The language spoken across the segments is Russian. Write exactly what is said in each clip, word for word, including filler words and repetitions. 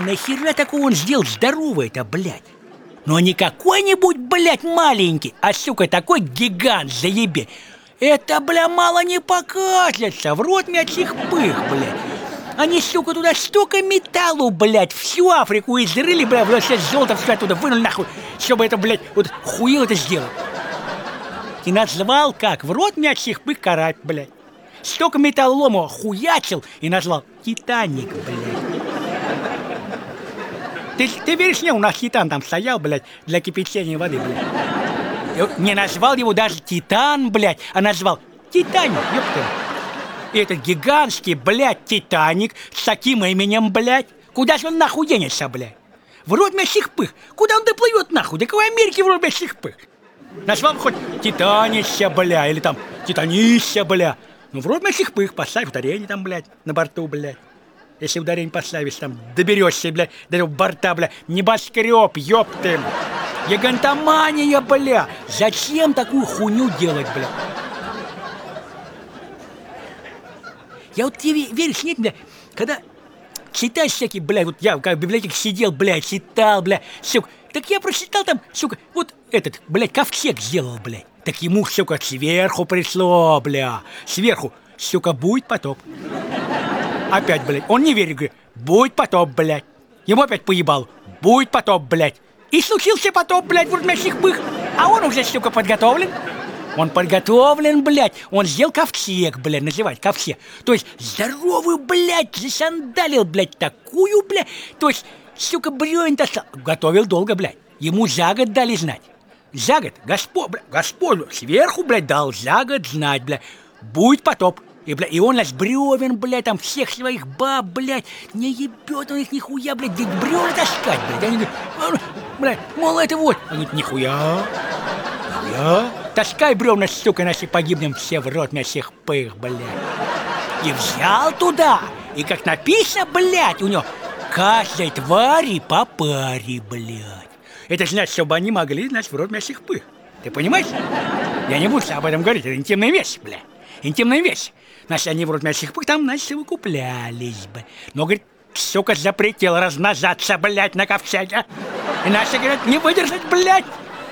нахера такого он сделал здоровый-то, блядь? Но не какой-нибудь, блядь, маленький, а, сука, такой гигант, заебе. Это, бля, мало не покажется, в рот мячих пых, блядь. Они, сука, туда столько металлу, блядь, всю Африку изрыли, бля, вот сейчас золото все оттуда вынули нахуй, чтобы это, блядь, вот хуил это сделал. И назвал как? В рот мячих пых карать, блядь. Столько металлолома хуячил и назвал Титаник, блядь. Ты, ты веришь мне, у нас Титан там стоял, блядь, для кипячения воды, блядь. Не назвал его даже Титан, блядь, а назвал Титаник, ёпта. И этот гигантский, блядь, Титаник с таким именем, блядь. Куда же он нахуй денется, блядь? В рот мясих пых. Куда он доплывет нахуй? Да какой Америки в рот мясих пых? Назвал хоть Титанище, бля, или там Титанище, бля. Ну в рот мясих пых, поставь ударение там, блядь, на борту, блядь. Если ударение поставишь, там, доберешься, блядь, до этого борта, бля, небоскреб, ёпты. Гигантомания, бля. Зачем такую хуйню делать, бля? Я вот тебе веришь, нет, бля, когда читаешь всякие, бля, вот я как в библиотеке сидел, бля, читал, бля, сука, так я прочитал там, сука, вот этот, блядь, ковчег сделал, блядь. Так ему, сука, сверху пришло, бля, сверху, сука, будет потоп. Опять, блядь, он не верит, говорит, будет потоп, блядь. Ему опять поебал, будет потоп, блядь. И случился потоп, блядь, в урмящих пых. А он уже, сука, подготовлен. Он подготовлен, блядь. Он сделал ковчег, блядь, называть ковчег. То есть здоровую, блядь, засандалил, блядь, такую, блядь. То есть, сука, бревен достал. Готовил долго, блядь. Ему за год дали знать. За год, Господь, блядь, Господь сверху, блядь, дал за год знать, блядь. Будет потоп. И, бля, и он нас бревен, блядь, там всех своих баб, блядь, не ебет он их нихуя, блядь, где бревна таскать, блядь. Они говорят, блядь, мол, это вот. Он говорит, нихуя, нихуя. Таскай бревна, сука, наши погибнем все в рот мясих пых, блядь. И взял туда, и как написано, блядь, у него каждой твари по паре, блядь. Это значит, чтобы они могли, значит, в рот мясих пых. Ты понимаешь? Я не буду об этом говорить, это интимная вещь, блядь. Интимная вещь. Значит, они в рот мясих пых там, значит, выкуплялись бы. Но, говорит, сука, запретил размножаться, блядь, на ковчеге. Иначе, говорят, не выдержать, блядь.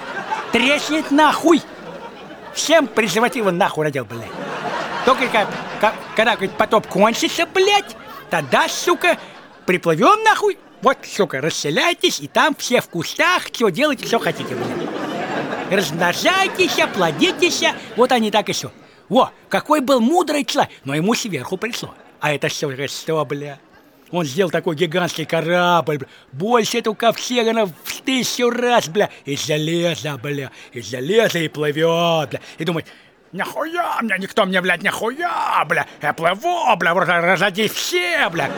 Треснет нахуй. Всем презервативы нахуй родил, блядь. Только как, как, когда, говорит, потоп кончится, блядь, тогда, сука, приплывем нахуй. Вот, сука, расселяйтесь, и там все в кустах, что делайте, что хотите, блядь. Размножайтесь, плодитесь, вот они так и все. Во, какой был мудрый человек, но ему сверху пришло. А это все, что, бля? Он сделал такой гигантский корабль, бля. Больше этого ковчега на в тысячу раз, бля. Из железа, бля. Из железа и плывет, бля. И думает, нахуя мне, никто мне, блядь, нахуя, бля. Я плыву, бля, разоди все, бля.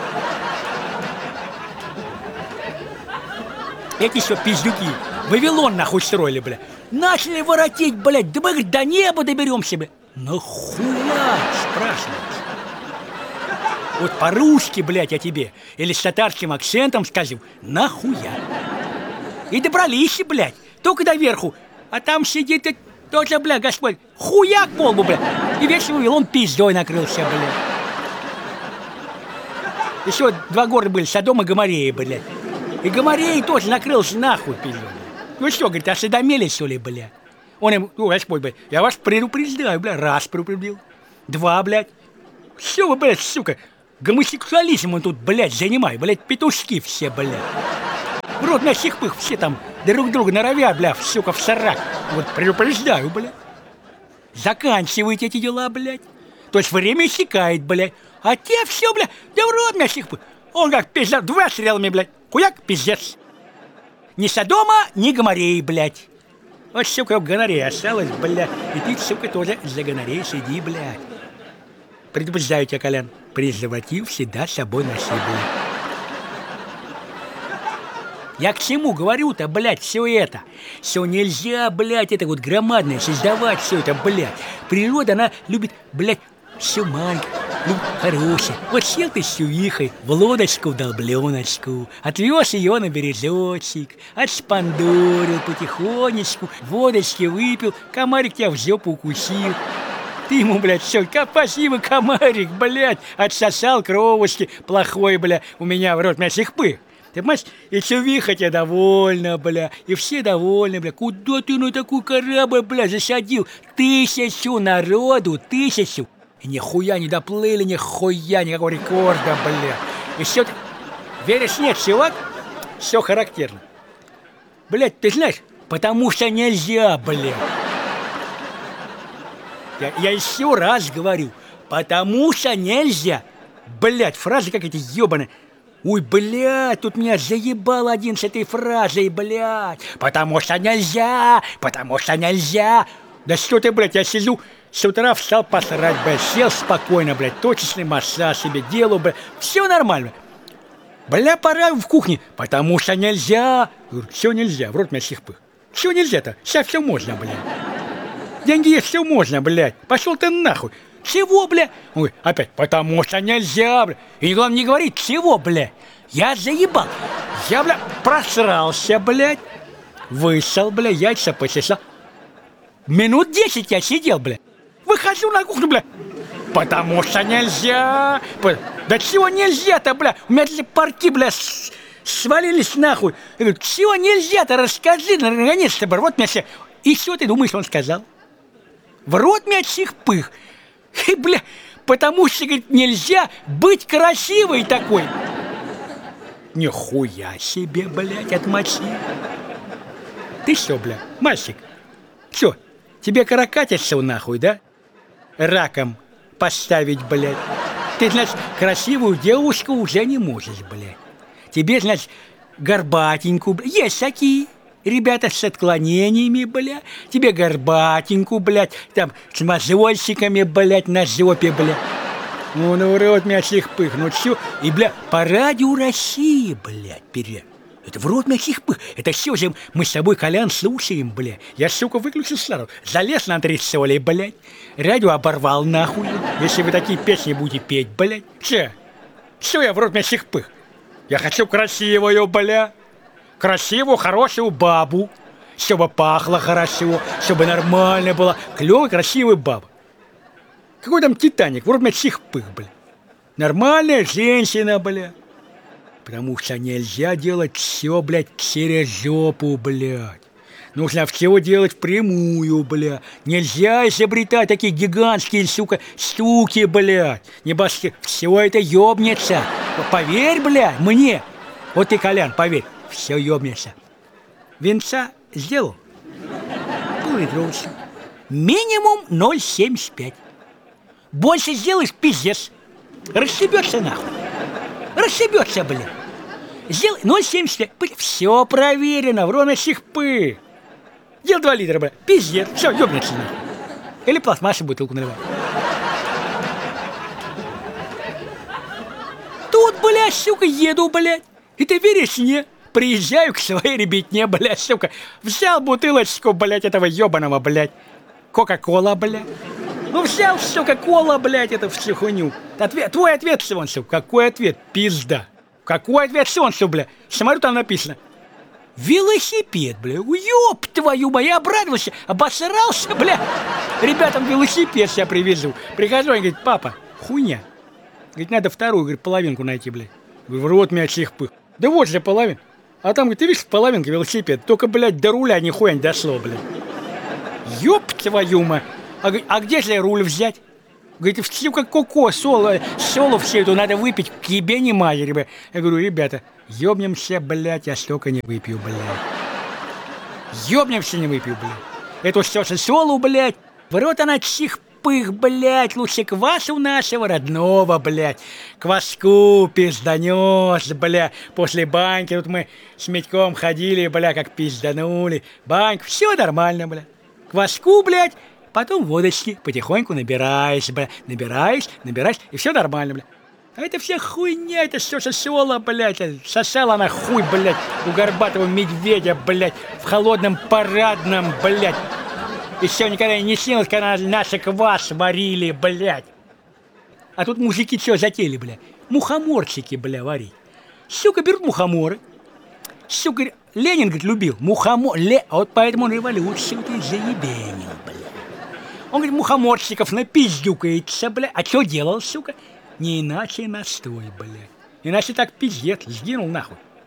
Эти еще пиздюки Вавилон нахуй строили, бля. Начали воротить, блядь, да мы, говорит, до неба доберемся, бля. Нахуя, спрашивается? Вот по-русски, блядь, я тебе, или с татарским акцентом скажу, нахуя? И добрались, блядь, только до верху, а там сидит и тоже, блядь, Господь, хуяк полбу, блядь, и весь Вавилон пиздой накрылся, блядь. Еще два города были, Содом и Гоморрея, блядь. И Гоморрея тоже накрылся нахуй, пиздой. Ну что, говорит, осведомились, что ли, блядь? Он им, ну, Господь, блядь, я вас предупреждаю, блядь, раз предупредил, два, блядь. Все вы, блядь, сука, гомосексуализмом тут, блядь, занимай, блядь, петушки все, блядь. В рот мясих пых все там друг друга норовят, блядь, сука, в сарак. Вот предупреждаю, блядь. Заканчивайте эти дела, блядь. То есть время истекает, блядь. А те все, блядь, да в рот мясих пых. Он как пиздец, два стрелами, блядь, хуяк, пиздец. Ни Содома, ни Гоморреи, блядь. Вот, сука, гонорея осталась, блядь. И ты, сука, тоже за гонореей сиди, блядь. Предупреждаю тебя, Колян, презерватив всегда с собой носи, блядь. Я к чему говорю-то, блядь, все это? Все нельзя, блядь, это вот громадное создавать все это, блядь. Природа, она любит, блядь, все маленькое, любит хорошее. Вот сел ты с чуихой в лодочку, в долбленочку, отвез ее на березочек, отшпандорил потихонечку, водочки выпил, комарик тебя в жопу укусил. Ты ему, блядь, все, спасибо, комарик, блядь, отсосал кровушки, плохой, блядь, у меня в рот мясих пых. Ты понимаешь, и Чувихотя довольна, бля, и все довольны, бля. Куда ты на такой корабль, бля, засадил? Тысячу народу, тысячу. И нихуя не доплыли, нихуя, никакого рекорда, бля. И все, веришь, нет, чувак? Все характерно. Блядь, ты знаешь, потому что нельзя, блядь. Я, я еще раз говорю, потому что нельзя. Блядь, фразы как эти ебаные. Ой, блядь, тут меня заебал один с этой фразой, блядь. Потому что нельзя, потому что нельзя. Да что ты, блядь, я сижу, с утра встал посрать, блядь, сел спокойно, блядь, точечный массаж себе делаю, блядь, все нормально. Бля, пора в кухне, потому что нельзя. Все нельзя, в рот меня сихпых. Все нельзя-то, сейчас все можно, блядь. Деньги есть, все можно, блядь. Пошел ты нахуй. Чего, бля? Ой, опять, потому что нельзя, бля. И главное не говорить, чего, бля. Я заебал. Я, бля, просрался, блядь. Вышел, бля, яйца почесал. Минут десять я сидел, бля. Выхожу на кухню, бля. Потому что нельзя. Да чего нельзя-то, бля? У меня эти парки, бля, свалились нахуй. Я говорю, чего нельзя-то? Расскажи, наконец-то, бля. Вот меня все... И что ты думаешь, он сказал? В рот меня чихпых. И, бля, потому что, говорит, нельзя быть красивой такой. Нихуя себе, блядь, отмочи. Ты что, бля, мальчик? Что, тебе каракатиться нахуй, да? Раком поставить, блядь. Ты, значит, красивую девушку уже не можешь, блядь. Тебе, значит, горбатенькую, блядь. Есть такие ребята с отклонениями, бля. Тебе горбатенькую, блядь, там, с мозольщиками, блядь, на жопе, бля. Ну, ну, рот меня чихпых, ну чё? И, бля, по радио России, блядь, перед. Это в рот меня чихпых. Это все же мы с тобой, Колян, слушаем, бля. Я, сука, выключил сразу. Залез на антресоли, блядь. Радио оборвал, нахуй. Если вы такие песни будете петь, блядь. Че? Что я в рот меня чихпых? Я хочу красивую, бля. Красивую, хорошую бабу, чтобы пахло хорошо, чтобы нормально было. Клевая, красивая баба. Какой там Титаник? Вроде меня чихпых, бля. Нормальная женщина, бля. Потому что нельзя делать все, блядь, через жопу, блядь. Нужно все делать впрямую, бля. Нельзя изобретать такие гигантские, сука, штуки, блядь. Небось, все это ёбнется. Поверь, бля, мне. Вот ты, Колян, поверь. Все ёбнется. Венца сделал. Пол-литровочку. Минимум ноль семьдесят пять. Больше сделаешь, пиздец. Расшибется нахуй. Расшибется, бля. Сделай ноль семьдесят пять. Все проверено, в ровно чихпы. Сделал два литра, бля. Пиздец. Все, ёбнется нахуй. Или пластмассовую бутылку наливай. Тут, блядь, сука, еду, блядь. И ты веришь мне? Приезжаю к своей ребятне, блядь, сука. Взял бутылочку, блядь, этого ёбаного, блядь. Кока-кола, блядь. Ну взял, сука, кола, блядь, это всю хуйню. Ответ, твой ответ, Солнцев. Какой ответ? Пизда. Какой ответ, Солнцев, блядь? Смотрю, там написано. Велосипед, блядь. Ёб твою мою, я обрадовался, обосрался, блядь. Ребятам велосипед я привезу. Прихожу, они говорят, папа, хуйня. Говорит, надо вторую, говорит, половинку найти, блядь. Говорю, в рот меня чихпых. Да вот же половина. А там, говорит, ты видишь, половинка велосипед. Только, блядь, до руля нихуя не дошло, блядь. Ёб твою мать. А, а где же руль взять? Говорит, все как коко, соло, соло все эту надо выпить, к ебе не матери, блядь. Я говорю, ребята, ёбнемся, блядь, я столько не выпью, блядь. Ёбнемся, не выпью, блядь. Это все соло, блядь. В рот она чихпых, блядь, лучше квасу нашего родного, блядь. Кваску пизданёс, блядь. После баньки тут мы с Митьком ходили, блядь, как пизданули. Банька, все нормально, блядь. Кваску, блядь. Потом водочки потихоньку набираешь, бля, набираешь, набираешь, и все нормально, бля. А это вся хуйня, это все сосала, блядь, сосала она хуй, блядь, у горбатого медведя, блядь, в холодном парадном, блядь. И все никогда не снилось, когда наши квас варили, блядь. А тут мужики что затеяли, блядь? Мухоморчики, бля, варить. Сука, берут мухоморы. Сука, Ленин, говорит, любил мухомор. Ле... А вот поэтому он революцию ты заебенил, бля. Он, говорит, мухоморщиков напиздюкается, бля. А что делал, сука? Не иначе настой, бля. Иначе так пиздец, сгинул нахуй.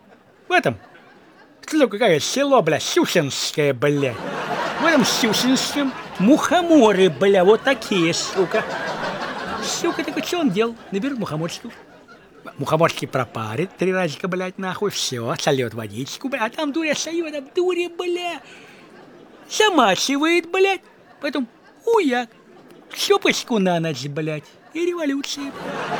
В этом, что какое село, бля, Сюсинское, блядь. В этом Сюсинском мухоморы, бля, вот такие, сука. Сука, так что он делал? Наберет мухоморчику. Мухоморчики пропарит три разика, блядь, нахуй, все, сольет водичку, бля, а там дуря сойет, а дуре, бля, замачивает, блядь, потом уяк, стопочку на ночь, блядь, и революция.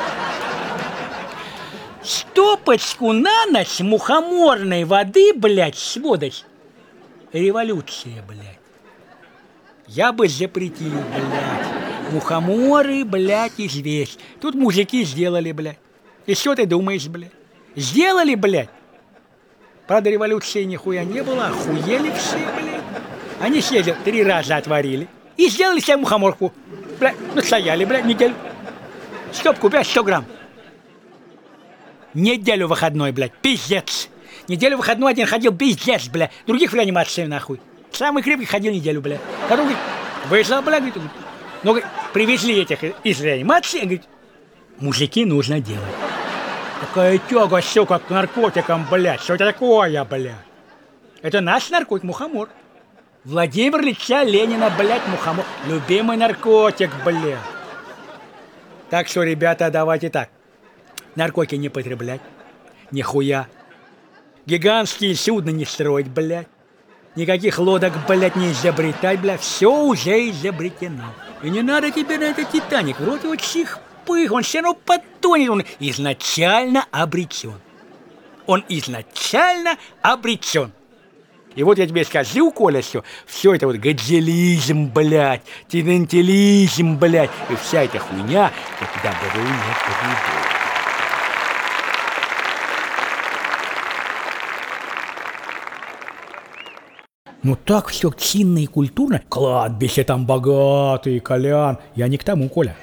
Стопочку на ночь мухоморной воды, блядь, сводочь. Революция, блядь. Я бы запретил, блядь. Мухоморы, блядь, известь. Тут мужики сделали, блядь. И что ты думаешь, блядь? Сделали, блядь. Правда, революции нихуя не было, охуели все, блядь. Они съездили, три раза отварили. И сделали себе мухоморку. Блядь, настояли, блядь, неделю. Стопку, блядь, сто грамм. Неделю выходной, блядь, пиздец. Неделю выходной один ходил, пиздец, блядь. Других в реанимации, нахуй. Самый крепкий ходил неделю, блядь. А другой вышел, блядь, говорит, ну, говорит, привезли этих из реанимации, говорит, мужики нужно делать. Какая тяга, сука, к наркотикам, блядь. Что это такое, блядь? Это наш наркотик, мухомор. Владимир Ильича Ленина, блядь, мухомор. Любимый наркотик, блядь. Так что, ребята, давайте так. Наркотики не потреблять. Нихуя. Гигантские судна не строить, блядь. Никаких лодок, блядь, не изобретать, блядь. Все уже изобретено. И не надо тебе на этот Титаник. Вроде вот сих пых, он все равно потонет. Он изначально обречен. Он изначально обречен. И вот я тебе скажу, Коля, все, все это вот гадзелизм, блядь, тендентилизм, блядь, и вся эта хуйня, я туда говорю, не приведу. Ну так все чинно и культурно. Кладбище там богатые, Колян. Я не к тому, Коля.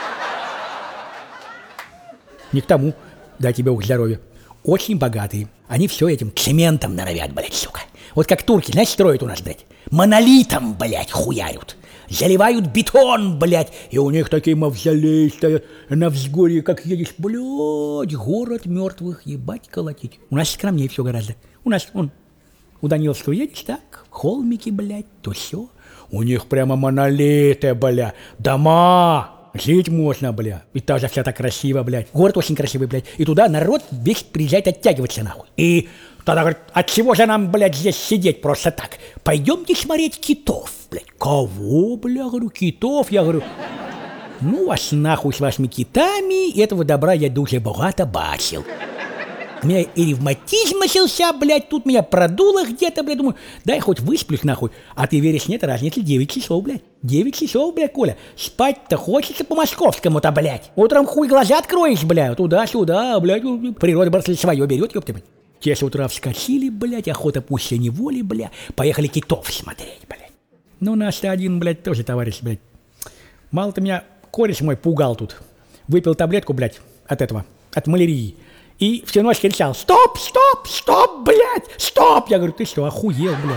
Не к тому. Дай тебе ух здоровья. Очень богатые. Они все этим цементом норовят, блядь, сука. Вот как турки, знаешь, строят у нас, блядь. Монолитом, блядь, хуярят. Заливают бетон, блядь. И у них такие мавзолеи стоят на взгорье, как едешь, блядь, город мертвых, ебать, колотить. У нас скромнее все гораздо. У нас, он... У Даниловского едешь, так, холмики, блядь, то все. У них прямо монолиты, бля, дома. Жить можно, бля. И тоже вся так красиво, блядь. Город очень красивый, блядь. И туда народ весь приезжает оттягиваться, нахуй. И тогда говорит, от чего же нам, блядь, здесь сидеть просто так? Пойдемте смотреть китов, блядь. Кого, бля, говорю, китов? Я говорю, ну вас нахуй с вашими китами, этого добра я дуже богато бачил. У меня и ревматизм начался, блядь, тут меня продуло где-то, блядь, думаю, дай хоть высплюсь, нахуй. А ты веришь, нет разницы, девять часов, блядь. девять часов, блядь, Коля. Спать-то хочется по-московскому-то, блядь. Утром хуй глаза откроешь, блядь, туда-сюда, блядь. Природа, брат, свое берет, ёпта, блядь. Те с утра вскочили, блядь, охота пусть неволи, блядь. Поехали китов смотреть, блядь. Ну, наш-то один, блядь, тоже товарищ, блядь. Мало-то меня кореш мой пугал тут. Выпил таблетку, блядь, от этого, от малярии. И всю ночь кричал, стоп, стоп, стоп, блядь, стоп. Я говорю, ты что, охуел, блядь.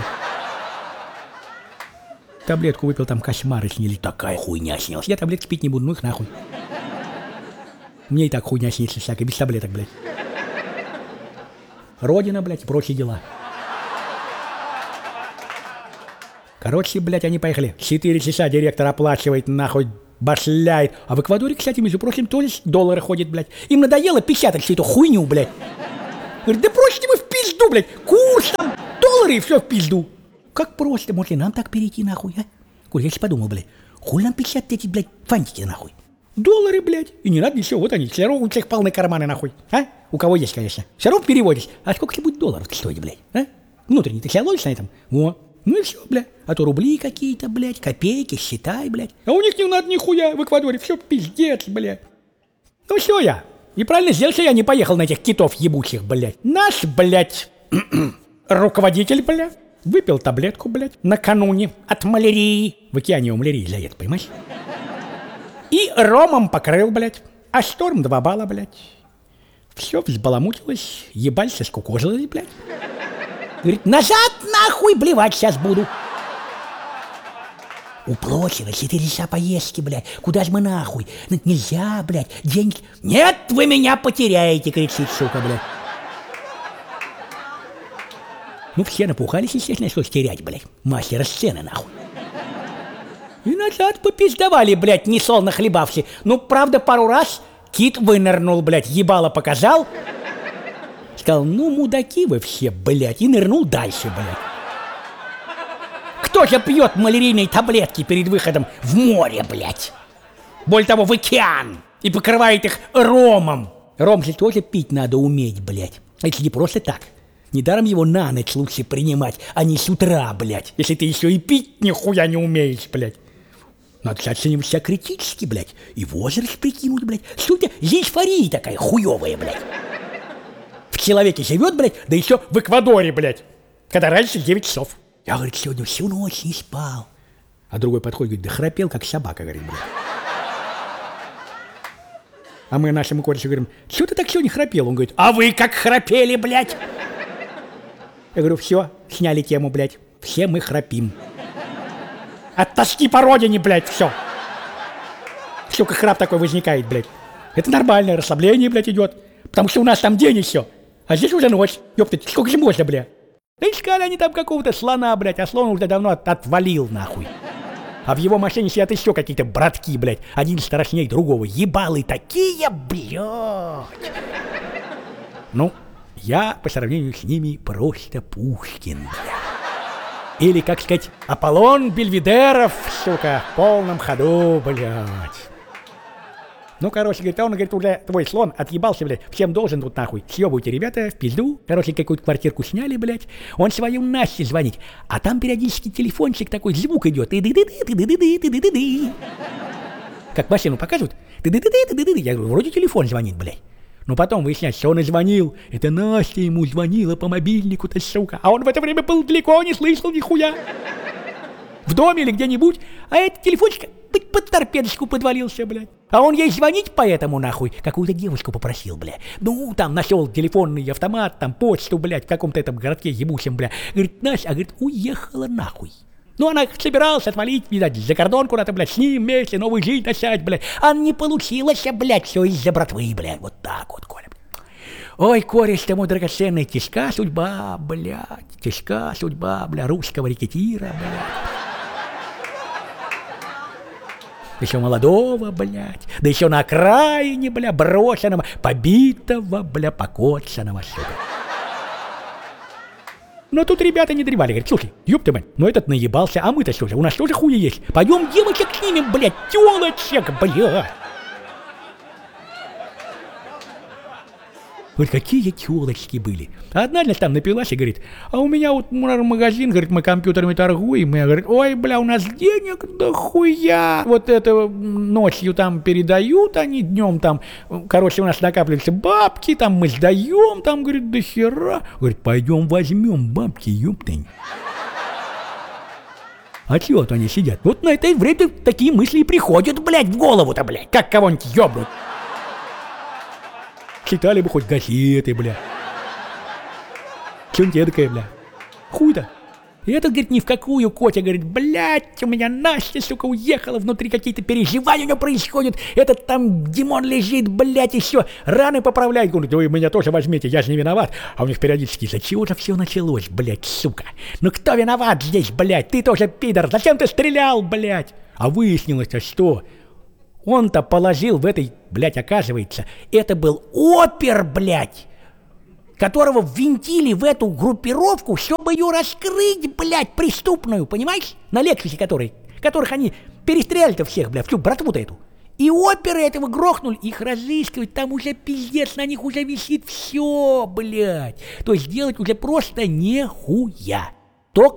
Таблетку выпил, там кошмары снились. Такая хуйня снилась. Я таблетки пить не буду, ну их нахуй. Мне и так хуйня снится всякой, без таблеток, блядь. Родина, блядь, и прочие дела. Короче, блядь, они поехали. Четыре часа директор оплачивает, нахуй. Башляет. А в Эквадоре, кстати, между прочим, тоже доллары ходят, блядь. Им надоело печатать всю эту хуйню, блядь. Говорит, да бросьте вы в пизду, блядь. Курс там, доллары и все в пизду. Как просто, может ли нам так перейти, нахуй, а? Коль, я сейчас подумал, блядь. Хуй нам печатать эти, блядь, фантики, нахуй. Доллары, блядь. И не надо ничего, вот они. Все равно у всех полные карманы, нахуй. А? У кого есть, конечно. Все равно переводишь. А сколько тебе будет долларов стоить, блядь, а? Внутренний, ты себя ловишь на этом? Во. Ну и все, блядь. А то рубли какие-то, блядь, копейки, считай, блядь. А у них не надо нихуя в Эквадоре. Все пиздец, блядь. Ну все я. И правильно сделал, что я не поехал на этих китов ебучих, блядь. Наш, блядь, руководитель, блядь, выпил таблетку, блядь, накануне от малярии. В океане у малярии лет, понимаешь? И ромом покрыл, блядь. А шторм два балла, блядь. Все взбаламутилось, ебальца скукожилось, блядь. Говорит, назад нахуй блевать сейчас буду. Уплочено, четыре часа поездки, блядь. Куда ж мы нахуй? Нельзя, блядь, деньги. Нет, вы меня потеряете, кричит, сука, блядь. Ну, все напугались, естественно, что терять, блядь, мастера сцены, нахуй. И назад попиздовали, блядь, не сол нахлебавши. Ну, правда, пару раз кит вынырнул, блядь, ебало показал. Сказал, ну, мудаки вы все, блядь, и нырнул дальше, блядь. Кто же пьет малярийные таблетки перед выходом в море, блядь? Более того, в океан. И покрывает их ромом. Ром же тоже пить надо уметь, блядь. Это не просто так. Недаром его на ночь лучше принимать, а не с утра, блядь. Если ты еще и пить нихуя не умеешь, блядь. Надо оценивать себя критически, блядь. И возраст прикинуть, блядь. Что у тебя за эйфория такая хуевая, блядь? В человеке живет, блядь, да еще в Эквадоре, блядь. Когда раньше девять часов. Я, говорит, сегодня всю ночь не спал. А другой подходит, говорит, да храпел, как собака, говорит, блядь. А мы нашему корешу говорим, что ты так сегодня храпел? Он говорит, а вы как храпели, блядь? Я говорю, все, сняли тему, блядь. Все мы храпим. От тоски по родине, блядь, все. Сука, храп такой возникает, блядь. Это нормальное расслабление, блядь, идет. Потому что у нас там день еще. А здесь уже ночь. Ёпта, сколько же можно, блядь? Да искали они там какого-то слона, блядь, а слон уже давно от отвалил, нахуй. А в его машине сидят еще какие-то братки, блядь. Один страшнее другого. Ебалы такие, блядь. Ну, я по сравнению с ними просто Пушкин, блядь. Или, как сказать, Аполлон Бельведеров, сука, в полном ходу, блядь. Ну, короче, говорит, а он, говорит, уже твой слон отъебался, блядь, всем должен тут нахуй. Съебывайте, ребята, в пизду. Короче, какую-то квартирку сняли, блядь. Он свою Насте звонит. А там периодически телефончик такой, звук идет. Как машину показывают. Я говорю, вроде телефон звонит, блядь. Но потом выясняется, что он и звонил. Это Настя ему звонила по мобильнику-то, сука. А он в это время был далеко, не слышал нихуя. В доме или где-нибудь. А этот телефончик под торпедочку подвалился, блядь. А он ей звонить поэтому, нахуй, какую-то девушку попросил, блядь. Ну, там нашел телефонный автомат, там почту, блядь, в каком-то этом городке ебучем, блядь. Говорит, Настя, а говорит, уехала нахуй. Ну, она собиралась отвалить, видать, за кордон куда-то, блядь, с ним вместе новую жизнь начать, блядь. А не получилось, блядь, все из-за братвы, блядь. Вот так вот, Коля. Ой, кореш, тому драгоценная, тяжка судьба, блядь. Тяжка судьба, бля, русского рекетира, блядь. Еще молодого, блядь, да еще на окраине, бля, брошенного, побитого, бля, покоцанного, сука. Но тут ребята не древали, говорят, слушай, ёб ты, блядь, ну этот наебался, а мы-то, слушай, у нас тоже хуя есть. Пойдем девочек с ними, блядь, тёлочек, блядь. Вот какие тёлочки были. Одна, значит, там напилась и говорит, а у меня вот магазин, говорит, мы компьютерами торгуем. И я говорю, ой, бля, у нас денег дохуя. Вот это ночью там передают, они днем там, короче, у нас накапливаются бабки, там мы сдаем, там, говорит, до хера. Говорит, пойдем возьмем бабки, ёптань. А чего вот они сидят? Вот на этой время такие мысли и приходят, блядь, в голову-то, блядь, как кого-нибудь ёбнуть. Читали бы хоть газеты, бля. Чё-нибудь эдакое, бля. Хуй-то. И этот, говорит, ни в какую, Котя, говорит, блядь, у меня Настя, сука, уехала, внутри какие-то переживания у него происходят. Этот там Димон лежит, блядь, еще раны поправляет. Говорит, вы меня тоже возьмите, я же не виноват. А у них периодически, за чего же все началось, блядь, сука? Ну кто виноват здесь, блядь? Ты тоже пидор, зачем ты стрелял, блядь? А выяснилось-то что? Он-то положил в этой, блядь, оказывается, это был опер, блядь, которого ввинтили в эту группировку, чтобы ее раскрыть, блядь, преступную, понимаешь? На Лексусе которой, которых они перестреляли-то всех, блядь, всю братву-то эту. И оперы этого грохнули, их разыскивать, там уже пиздец, на них уже висит все, блядь. То есть делать уже просто нехуя.